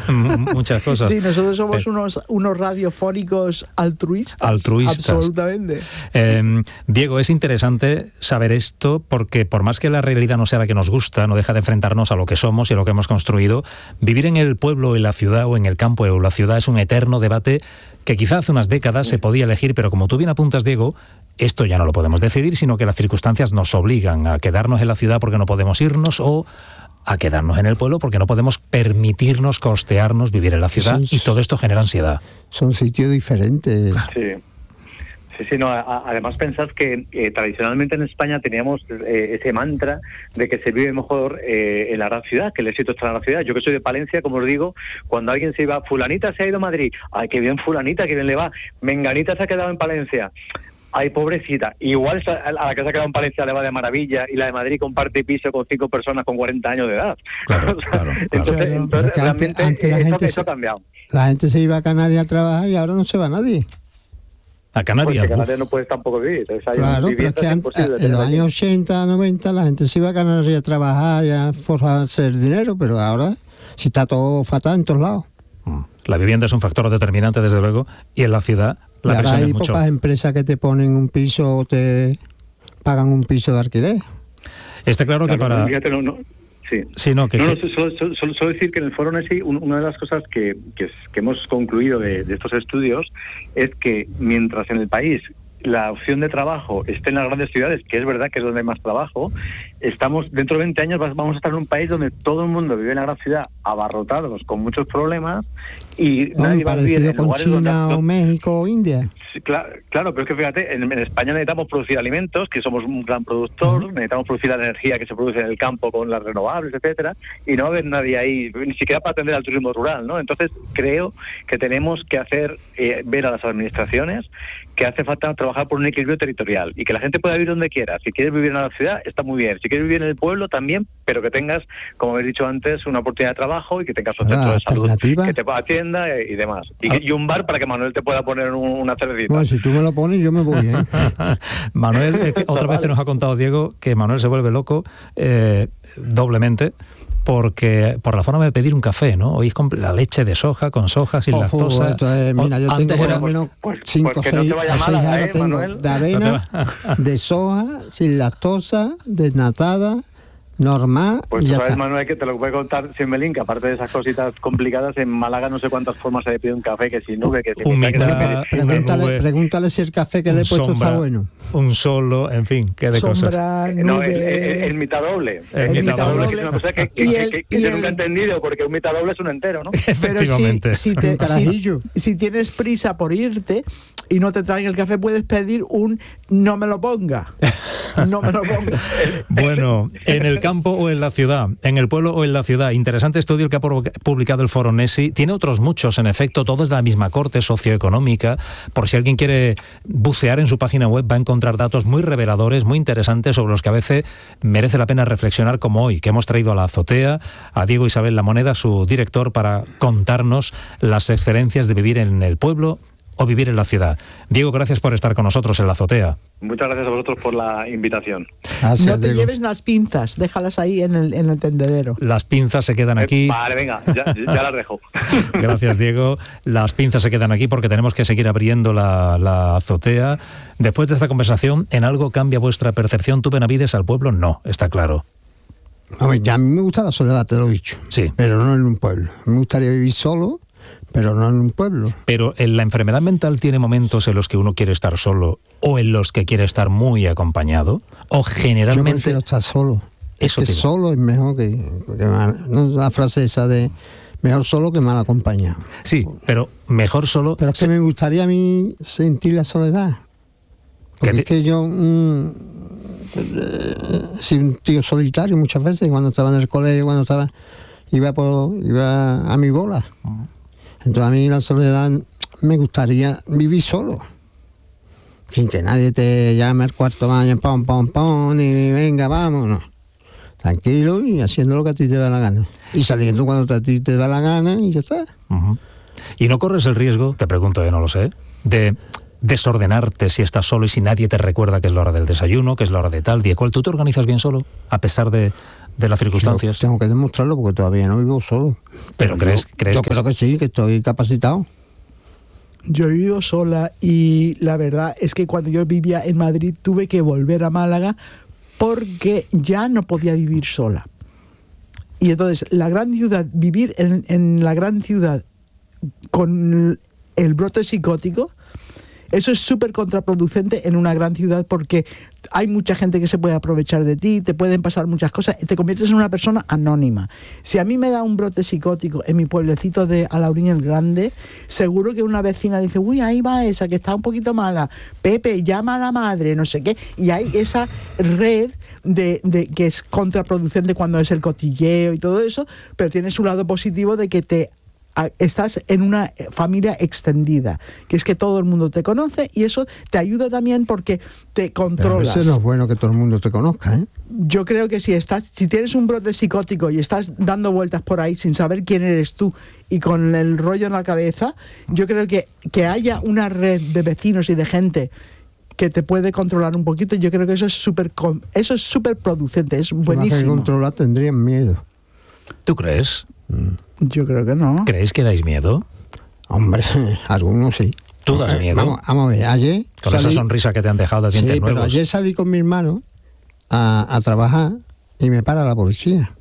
muchas cosas. Sí, nosotros somos unos radiofónicos altruistas. Absolutamente. Diego, es interesante saber esto porque por más que la realidad no sea la que nos gusta, no deja de enfrentarnos a lo que somos y a lo que hemos construido. Vivir en el pueblo, en la ciudad o en el campo o en la ciudad es un eterno debate que quizá hace unas décadas se podía elegir, pero como tú bien apuntas, Diego, esto ya no lo podemos decidir, sino que las circunstancias nos obligan a quedarnos en la ciudad porque no podemos irnos o a quedarnos en el pueblo porque no podemos permitirnos costearnos vivir en la ciudad, y todo esto genera ansiedad. Son sitios diferentes. Sí, no, además pensad que tradicionalmente en España teníamos ese mantra de que se vive mejor en la gran ciudad, que el éxito está en la gran ciudad. Yo que soy de Palencia, como os digo, cuando alguien se iba, fulanita se ha ido a Madrid, ay, qué bien fulanita, qué bien le va, menganita se ha quedado en Palencia, ay, pobrecita, igual a la que se ha quedado en Palencia le va de maravilla y la de Madrid comparte piso con 5 personas con 40 años de edad. Claro. Entonces realmente antes eso ha cambiado. La gente se iba a Canarias a trabajar y ahora no se va nadie. A Canarias. Porque Canarias no puedes tampoco vivir. Claro, pero es que en los años 80, 90 la gente se iba a Canarias a trabajar y a hacer dinero, pero ahora sí está todo fatal en todos lados. La vivienda es un factor determinante, desde luego, y en la ciudad la presión es mucho. Hay pocas empresas que te ponen un piso o te pagan un piso de alquiler. Está claro que para... Solo decir que en el Foro Nesi una de las cosas que hemos concluido de estos estudios es que mientras en el país la opción de trabajo esté en las grandes ciudades, que es verdad que es donde hay más trabajo, estamos dentro de 20 años vamos a estar en un país donde todo el mundo vive en la gran ciudad abarrotados con muchos problemas y nadie va a vivir en lugares China o México o India. Claro, pero es que fíjate, en España necesitamos producir alimentos, que somos un gran productor, necesitamos producir la energía que se produce en el campo con las renovables, etcétera, y no va a haber nadie ahí, ni siquiera para atender al turismo rural, ¿no? Entonces creo que tenemos que hacer ver a las administraciones que hace falta trabajar por un equilibrio territorial y que la gente pueda vivir donde quiera. Si quieres vivir en la ciudad, está muy bien. Si quieres vivir en el pueblo, también, pero que tengas, como he dicho antes, una oportunidad de trabajo y que tengas un centro de salud que te atienda y demás. Y un bar para que Manuel te pueda poner una cervecita. Bueno, si tú me lo pones, yo me voy, ¿eh? Manuel, otra vez nos ha contado Diego que Manuel se vuelve loco doblemente porque por la forma de pedir un café, ¿no? Hoy es con la leche de soja, con soja, sin lactosa. Mira, yo tengo por lo menos 5 o 6 años tengo de avena, de soja, sin lactosa, desnatada, normal, pues y tú ya sabes, está. Manuel, que te lo voy a contar sin melín, que aparte de esas cositas complicadas, en Málaga no sé cuántas formas se pide un café, que sin nube, que sin pregúntale si el café que le he puesto está bueno. Un solo, en fin, qué de cosas. No, el mitad doble. El mitad doble es una cosa que yo nunca he entendido, porque un mitad doble es un entero, ¿no? Efectivamente. Pero si tienes prisa por irte y no te traen el café, puedes pedir un no me lo ponga. No me lo ponga. Bueno, en el campo o en la ciudad, en el pueblo o en la ciudad. Interesante estudio el que ha publicado el Foro Nesi. Tiene otros muchos, en efecto, todos de la misma corte socioeconómica. Por si alguien quiere bucear en su página web, va a encontrar datos muy reveladores, muy interesantes, sobre los que a veces merece la pena reflexionar, como hoy, que hemos traído a la azotea a Diego Isabel La Moneda, su director, para contarnos las excelencias de vivir en el pueblo o vivir en la ciudad. Diego, gracias por estar con nosotros en la azotea. Muchas gracias a vosotros por la invitación. Gracias, no te Diego. lleves las pinzas, déjalas ahí en el tendedero. Las pinzas se quedan aquí. Vale, venga, ya las dejo. Gracias, Diego. Las pinzas se quedan aquí porque tenemos que seguir abriendo la azotea. Después de esta conversación, ¿en algo cambia vuestra percepción? ¿Tú, Benavides, al pueblo? No, está claro. A ver, ya a mí me gusta la soledad, te lo he dicho. Sí. Pero no en un pueblo. Me gustaría vivir solo, pero no en un pueblo. Pero la enfermedad mental tiene momentos en los que uno quiere estar solo o en los que quiere estar muy acompañado, o generalmente... Yo prefiero estar solo. Eso es que solo es mejor que mal. No es la frase esa de mejor solo que mal acompañado. Sí, pero mejor solo... Pero es que me gustaría a mí sentir la soledad. Porque es que yo soy un tío solitario muchas veces, cuando estaba en el colegio, iba a mi bola. Entonces a mí la soledad me gustaría vivir solo, sin que nadie te llame al cuarto baño, pom, y venga, vámonos. Tranquilo y haciendo lo que a ti te da la gana. Y saliendo cuando a ti te da la gana y ya está. Uh-huh. ¿Y no corres el riesgo, te pregunto, no lo sé, de desordenarte si estás solo y si nadie te recuerda que es la hora del desayuno, que es la hora de tal día cual? ¿Tú te organizas bien solo, a pesar de de las circunstancias. Yo tengo que demostrarlo porque todavía no vivo solo. Pero ¿crees yo que creo que sí, que estoy capacitado. Yo he vivido sola y la verdad es que cuando yo vivía en Madrid tuve que volver a Málaga porque ya no podía vivir sola. Y entonces la gran ciudad, vivir en la gran ciudad con el brote psicótico, eso es súper contraproducente en una gran ciudad porque hay mucha gente que se puede aprovechar de ti, te pueden pasar muchas cosas y te conviertes en una persona anónima. Si a mí me da un brote psicótico en mi pueblecito de Alaurín el Grande, seguro que una vecina dice, uy, ahí va esa que está un poquito mala, Pepe, llama a la madre, no sé qué, y hay esa red de que es contraproducente cuando es el cotilleo y todo eso, pero tiene su lado positivo de que estás en una familia extendida, que es que todo el mundo te conoce y eso te ayuda también porque te controlas. Pero a veces no es bueno que todo el mundo te conozca, ¿eh? Yo creo que si tienes un brote psicótico y estás dando vueltas por ahí sin saber quién eres tú y con el rollo en la cabeza, yo creo que haya una red de vecinos y de gente que te puede controlar un poquito, yo creo que eso es súper producente, es buenísimo. Más que controlar tendrían miedo. ¿Tú crees? Yo creo que no. ¿Creéis que dais miedo? Hombre, algunos sí. ¿Tú das miedo? Vamos a ver, ayer... Con esa sonrisa que te han dejado de dientes nuevos. Pero ayer salí con mi hermano a trabajar y me para la policía.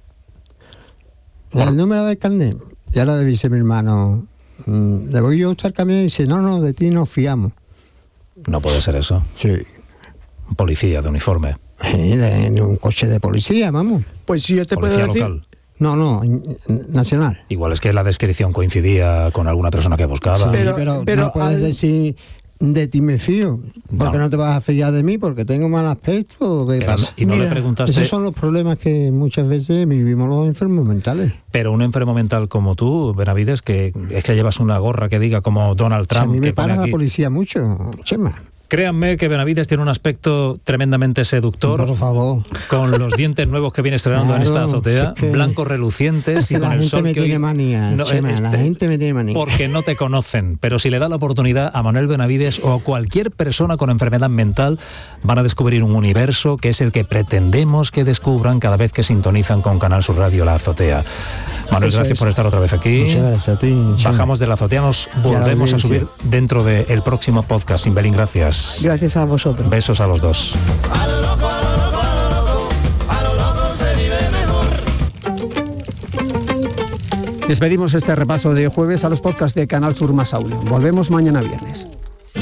El número del carnet, ya le dice mi hermano, le voy yo a usar el camión y dice, no, de ti nos fiamos. No puede ser eso. Sí. Un policía de uniforme. En un coche de policía, vamos. Pues si yo te Policía puedo decir... local. No, nacional. Igual es que la descripción coincidía con alguna persona que buscaba. Sí, Pero no puedes decir de ti me fío, porque no te vas a fiar de mí, porque tengo mal aspecto, ¿qué pasa? Y no Mira, le preguntaste... Esos son los problemas que muchas veces vivimos los enfermos mentales. Pero un enfermo mental como tú, Benavides, que es que llevas una gorra que diga como Donald Trump... a mí me que pone para aquí... la policía mucho, Chema. Créanme que Benavides tiene un aspecto tremendamente seductor. Por favor. Con los dientes nuevos que viene estrenando en esta azotea, es que blancos relucientes y con la el gente sol me que hoy... tiene manía, Chema, la gente me tiene manía. Porque no te conocen, pero si le da la oportunidad a Manuel Benavides o a cualquier persona con enfermedad mental, van a descubrir un universo que es el que pretendemos que descubran cada vez que sintonizan con Canal Sur Radio La Azotea. Manuel, gracias por estar otra vez aquí. Muchas gracias a ti, Chema. Bajamos de La Azotea, nos volvemos a subir dentro del próximo podcast. Simbelín, gracias. Gracias a vosotros. Besos a los dos. Despedimos este repaso de jueves a los podcasts de Canal Sur Más Audio. Volvemos mañana viernes.